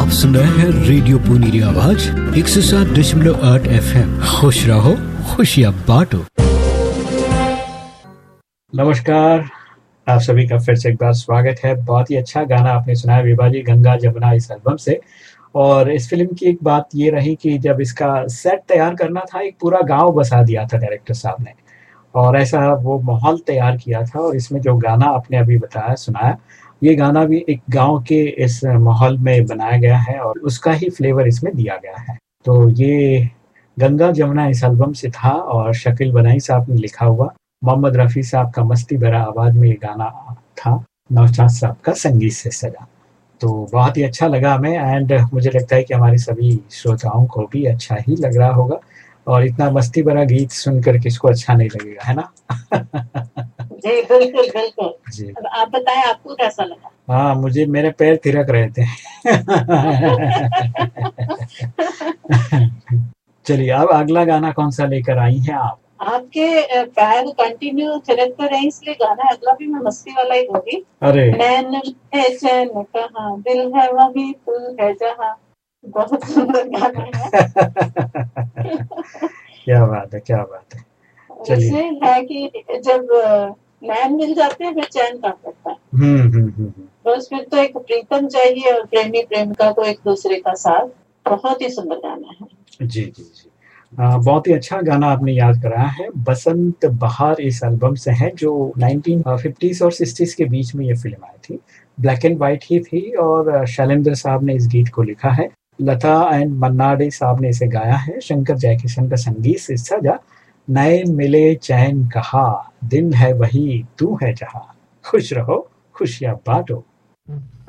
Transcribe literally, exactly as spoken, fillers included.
आप सुन रहे हैं रेडियो पुनीरी आवाज एक सौ सात दशमलव आठ एफ एम। खुश रहो, खुशियाँ बांटो। नमस्कार, आप सभी का फिर से एक बार स्वागत है। बहुत ही अच्छा गाना आपने सुना है विभाजी गंगा जमुना इस एल्बम से। और इस फिल्म की एक बात ये रही कि जब इसका सेट तैयार करना था, एक पूरा गांव बसा दिया था डायरेक्टर साहब ने, और ऐसा वो माहौल तैयार किया था। और इसमें जो गाना आपने अभी बताया सुनाया, ये गाना भी एक गांव के इस माहौल में बनाया गया है और उसका ही फ्लेवर इसमें दिया गया है। तो ये गंगा जमुना इस एल्बम से था और शकील बनाई साहब ने लिखा हुआ, मोहम्मद रफ़ी साहब का मस्ती भरा आवाज में ये गाना था, नौशाद साहब का संगीत से सजा। तो बहुत ही अच्छा लगा हमें, एंड मुझे लगता है कि हमारे सभी श्रोताओं को भी अच्छा ही लग रहा होगा। और इतना मस्ती भरा गीत सुनकर किसको अच्छा नहीं लगेगा, है ना? जी बिल्कुल बिल्कुल। जी। अब आप बताएं, आपको कैसा लगा? हाँ, मुझे मेरे पैर थिरक रहे थे। चलिए, अब अगला गाना कौन सा लेकर आई हैं आप? आपके पैर कंटिन्यू थिरकते रहे, इसलिए गाना अगला भी मैं मस्ती वाला ही होगी। अरे नैन है चैन कहाँ, दिल है वही तू है जहाँ। बहुत सुंदर गाना है। क्या बात है, क्या बात है। चलिए। वैसे है कि जब नैन मिल जाते हैं फिर चैन कहाँ पड़ता है। हम्म हम्म हम्म बस फिर तो एक प्रीतम चाहिए और प्रेमी प्रेमिका को एक दूसरे का साथ। बहुत ही सुंदर गाना है। जी जी जी। आ, बहुत ही अच्छा गाना आपने याद कराया है। बसंत बहार इस एल्बम से है, जो नाइनटीन फिफ्टीज़ और सिक्सटीज़ के बीच में ये फिल्म आई थी। ब्लैक एंड वाइट ही थी और शैलेंद्र साहब ने इस गीत को लिखा है। लता एंड मन्ना डे साहब ने इसे गाया है। शंकर जयकिशन का संगीत से सजा। नए मिले चैन कहा, दिल है वही तू है जहाँ। खुश रहो, खुशियाँ बांटो।